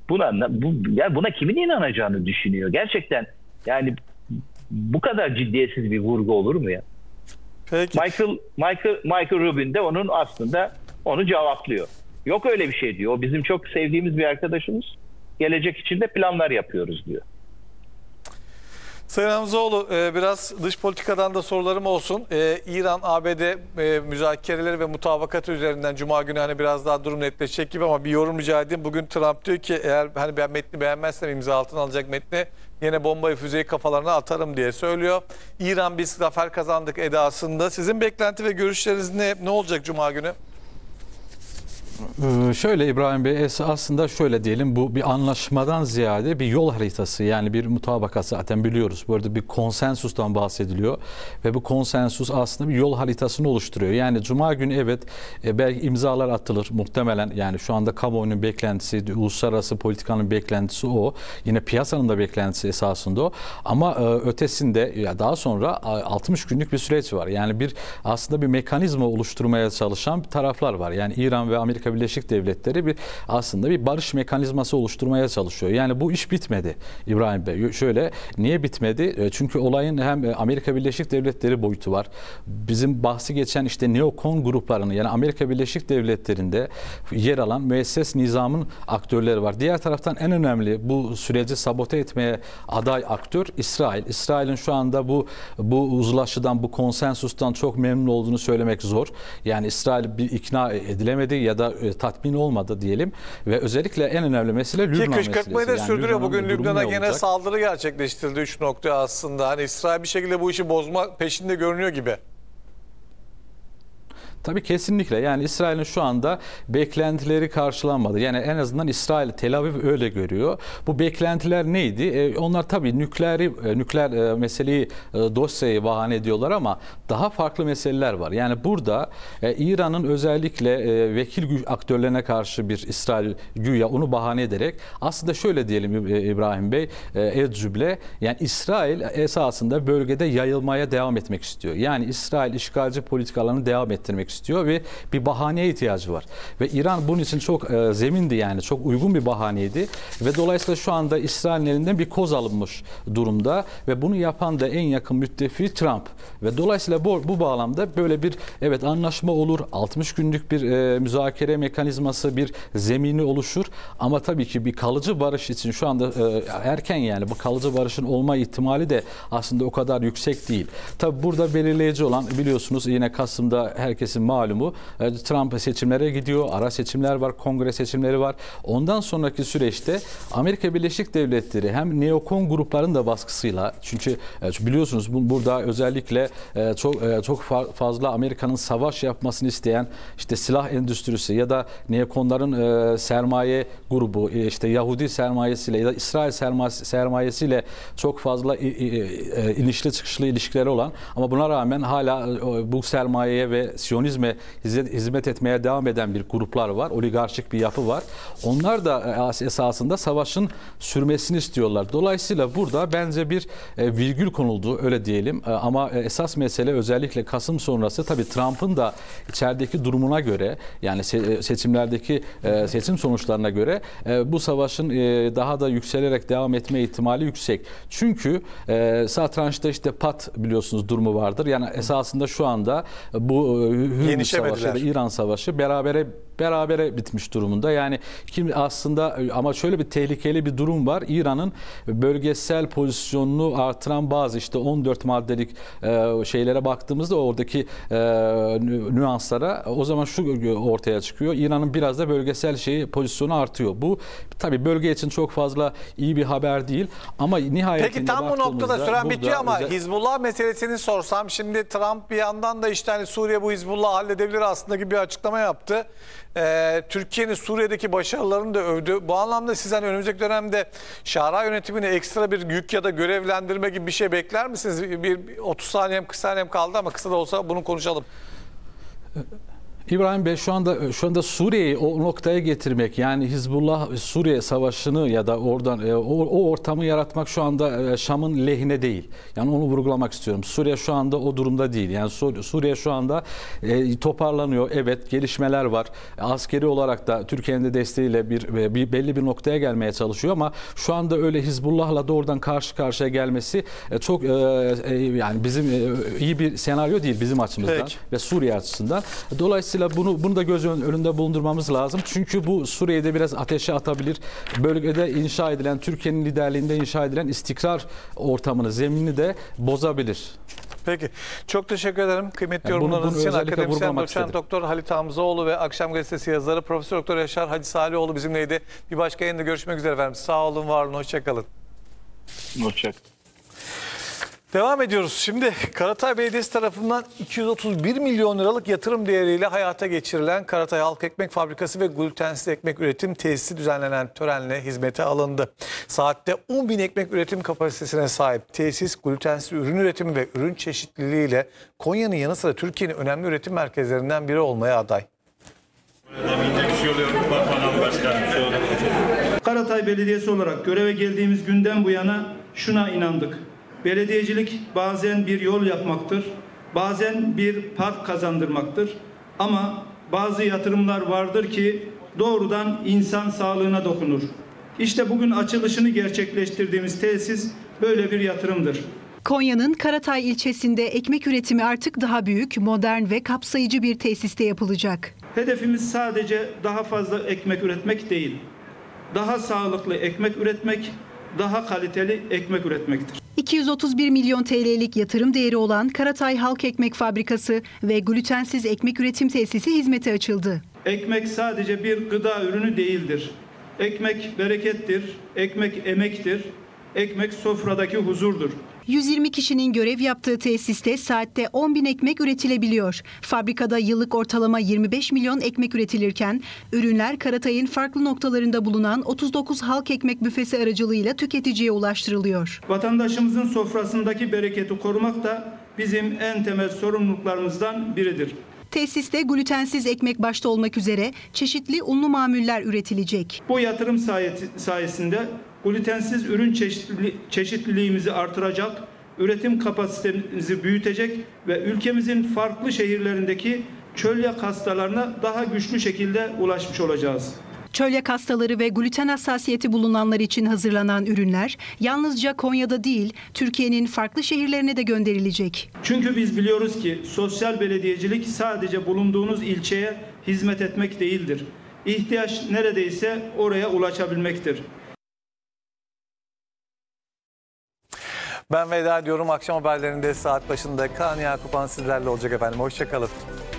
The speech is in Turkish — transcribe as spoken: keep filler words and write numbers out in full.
buna bu, ya buna kimin inanacağını düşünüyor? Gerçekten yani bu kadar ciddiyetsiz bir vurgu olur mu ya? Peki. Michael Michael Michael Rubin de onun aslında onu cevaplıyor. Yok öyle bir şey diyor. O bizim çok sevdiğimiz bir arkadaşımız. Gelecek için de planlar yapıyoruz diyor. Sayın Hamzoğlu, biraz dış politikadan da sorularım olsun. İran-A B D müzakereleri ve mutabakatı üzerinden Cuma günü hani biraz daha durum netleşecek gibi ama bir yorum rica edeyim. Bugün Trump diyor ki eğer hani ben metni beğenmezsem imza altına alacak metni yine bombayı füzeyi kafalarına atarım diye söylüyor. İran biz zafer kazandık edasında. Sizin beklenti ve görüşleriniz ne? Ne olacak Cuma günü? Ee, şöyle İbrahim Bey, aslında şöyle diyelim, bu bir anlaşmadan ziyade bir yol haritası, yani bir mutabakat, zaten biliyoruz. Bu arada bir konsensustan bahsediliyor ve bu konsensus aslında bir yol haritasını oluşturuyor. Yani Cuma günü evet e, belki imzalar atılır muhtemelen, yani şu anda kamuoyunun beklentisi, uluslararası politikanın beklentisi o. Yine piyasanın da beklentisi esasında o. Ama e, ötesinde ya daha sonra altmış günlük bir süreç var. Yani bir aslında bir mekanizma oluşturmaya çalışan taraflar var. Yani İran ve Amerika Birleşik Devletleri bir aslında bir barış mekanizması oluşturmaya çalışıyor. Yani bu iş bitmedi İbrahim Bey. Şöyle, niye bitmedi? Çünkü olayın hem Amerika Birleşik Devletleri boyutu var. Bizim bahsi geçen işte neokon gruplarını, yani Amerika Birleşik Devletleri'nde yer alan müesses nizamın aktörleri var. Diğer taraftan en önemli bu süreci sabote etmeye aday aktör İsrail. İsrail'in şu anda bu bu uzlaşıdan, bu konsensustan çok memnun olduğunu söylemek zor. Yani İsrail bir ikna edilemedi ya da tatmin olmadı diyelim ve özellikle en önemli mesele Lübnan meselesi. Ki kışkırtmayı da yani sürdürüyor. Bugün Lübnan'a gene olacak? saldırı gerçekleştirildi üç nokta aslında. Hani İsrail bir şekilde bu işi bozma peşinde görünüyor gibi. Tabii kesinlikle, yani İsrail'in şu anda beklentileri karşılanmadı. Yani en azından İsrail, Tel Aviv öyle görüyor. Bu beklentiler neydi? E, onlar tabii nükleeri, e, nükleer e, meseleyi, e, dosyayı bahane ediyorlar ama daha farklı meseleler var. Yani burada e, İran'ın özellikle e, vekil güç aktörlerine karşı bir İsrail güya onu bahane ederek, aslında şöyle diyelim e, İbrahim Bey, e, el cüble, yani İsrail esasında bölgede yayılmaya devam etmek istiyor. Yani İsrail işgalci politikalarını devam ettirmek istiyor. istiyor ve bir bahaneye ihtiyacı var. Ve İran bunun için çok e, zemindi, yani çok uygun bir bahaneydi ve dolayısıyla şu anda İsrail'in elinden bir koz alınmış durumda ve bunu yapan da en yakın müttefiği Trump ve dolayısıyla bu, bu bağlamda böyle bir evet anlaşma olur, altmış günlük bir e, müzakere mekanizması, bir zemini oluşur ama tabii ki bir kalıcı barış için şu anda e, erken, yani bu kalıcı barışın olma ihtimali de aslında o kadar yüksek değil. Tabii burada belirleyici olan, biliyorsunuz yine Kasım'da herkesin malumu Trump seçimlere gidiyor. Ara seçimler var, kongre seçimleri var. Ondan sonraki süreçte Amerika Birleşik Devletleri hem neokon grupların da baskısıyla, çünkü biliyorsunuz burada özellikle çok çok fazla Amerika'nın savaş yapmasını isteyen işte silah endüstrisi ya da neokonların sermaye grubu, işte Yahudi sermayesiyle ya da İsrail sermayesiyle çok fazla inişli çıkışlı ilişkileri olan ama buna rağmen hala bu sermayeye ve Siyonizme hizmet etmeye devam eden bir gruplar var. Oligarşik bir yapı var. Onlar da esasında savaşın sürmesini istiyorlar. Dolayısıyla burada bence bir virgül konuldu, öyle diyelim. Ama esas mesele özellikle Kasım sonrası tabii Trump'ın da içerideki durumuna göre, yani seçimlerdeki seçim sonuçlarına göre bu savaşın daha da yükselerek devam etme ihtimali yüksek. Çünkü satrançta işte pat biliyorsunuz durumu vardır. Yani esasında şu anda bu Hürmüz Savaşı ve İran Savaşı berabere berabere bitmiş durumunda. Yani kim aslında, ama şöyle bir tehlikeli bir durum var. İran'ın bölgesel pozisyonunu artıran bazı işte on dört maddelik e, şeylere baktığımızda oradaki e, nüanslara, o zaman şu ortaya çıkıyor. İran'ın biraz da bölgesel şeyi, pozisyonu artıyor. Bu tabii bölge için çok fazla iyi bir haber değil ama nihayetinde peki tam bu noktada süren bitiyor ama özel... Hizbullah meselesini sorsam, şimdi Trump bir yandan da işte hani Suriye bu Hizbullah halledebilir aslında gibi bir açıklama yaptı. Ee, Türkiye'nin Suriye'deki başarılarını da övdü. Bu anlamda siz hani önümüzdeki dönemde Şara yönetimine ekstra bir yük ya da görevlendirme gibi bir şey bekler misiniz? Bir otuz saniyem kırk saniyem kaldı ama kısa da olsa bunu konuşalım. İbrahim Bey, şu anda şu anda Suriye'yi o noktaya getirmek, yani Hizbullah Suriye savaşını ya da oradan e, o, o ortamı yaratmak şu anda e, Şam'ın lehine değil. Yani onu vurgulamak istiyorum. Suriye şu anda o durumda değil. Yani Sur- Suriye şu anda e, toparlanıyor. Evet, gelişmeler var. Askeri olarak da Türkiye'nin de desteğiyle bir, bir belli bir noktaya gelmeye çalışıyor ama şu anda öyle Hizbullah'la doğrudan karşı karşıya gelmesi e, çok e, e, yani bizim e, iyi bir senaryo değil bizim açımızdan Peki. ve Suriye açısından. Dolayısıyla bunu bunu da göz önünde bulundurmamız lazım. Çünkü bu Suriye'de biraz ateşe atabilir. Bölgede inşa edilen, Türkiye'nin liderliğinde inşa edilen istikrar ortamını, zeminini de bozabilir. Peki. Çok teşekkür ederim. Kıymetli Yani bunu- yorumlarınız bunu için özellikle akademisyen vurgulamak doçent istedim. doktor Halit Hamzoğlu ve Akşam Gazetesi yazarı Profesör Doktor Yaşar Hacı Salioğlu bizimleydi. Bir başka yayında görüşmek üzere efendim. Sağ olun, var olun, hoşça kalın. Hoşçakalın. Devam ediyoruz. Şimdi Karatay Belediyesi tarafından iki yüz otuz bir milyon liralık yatırım değeriyle hayata geçirilen Karatay Halk Ekmek Fabrikası ve glutensiz ekmek üretim tesisi düzenlenen törenle hizmete alındı. Saatte on bin ekmek üretim kapasitesine sahip tesis, glutensiz ürün üretimi ve ürün çeşitliliğiyle Konya'nın yanı sıra Türkiye'nin önemli üretim merkezlerinden biri olmaya aday. Karatay Belediyesi olarak göreve geldiğimiz günden bu yana şuna inandık. Belediyecilik bazen bir yol yapmaktır, bazen bir park kazandırmaktır. Ama bazı yatırımlar vardır ki doğrudan insan sağlığına dokunur. İşte bugün açılışını gerçekleştirdiğimiz tesis böyle bir yatırımdır. Konya'nın Karatay ilçesinde ekmek üretimi artık daha büyük, modern ve kapsayıcı bir tesiste yapılacak. Hedefimiz sadece daha fazla ekmek üretmek değil, daha sağlıklı ekmek üretmek, daha kaliteli ekmek üretmektir. iki yüz otuz bir milyon T L'lik yatırım değeri olan Karatay Halk Ekmek Fabrikası ve glutensiz ekmek üretim tesisi hizmete açıldı. Ekmek sadece bir gıda ürünü değildir. Ekmek berekettir, ekmek emektir, ekmek sofradaki huzurdur. yüz yirmi kişinin görev yaptığı tesiste saatte on bin ekmek üretilebiliyor. Fabrikada yıllık ortalama yirmi beş milyon ekmek üretilirken ürünler Karatay'ın farklı noktalarında bulunan otuz dokuz halk ekmek büfesi aracılığıyla tüketiciye ulaştırılıyor. Vatandaşımızın sofrasındaki bereketi korumak da bizim en temel sorumluluklarımızdan biridir. Tesiste glutensiz ekmek başta olmak üzere çeşitli unlu mamuller üretilecek. Bu yatırım sayesinde glutensiz ürün çeşitli, çeşitliliğimizi artıracak, üretim kapasitemizi büyütecek ve ülkemizin farklı şehirlerindeki çölyak hastalarına daha güçlü şekilde ulaşmış olacağız. Çölyak hastaları ve gluten hassasiyeti bulunanlar için hazırlanan ürünler yalnızca Konya'da değil, Türkiye'nin farklı şehirlerine de gönderilecek. Çünkü biz biliyoruz ki sosyal belediyecilik sadece bulunduğunuz ilçeye hizmet etmek değildir. İhtiyaç neredeyse oraya ulaşabilmektir. Ben veda ediyorum. Akşam haberlerinde saat başında Kaan Yakupan sizlerle olacak efendim. Hoşça kalın.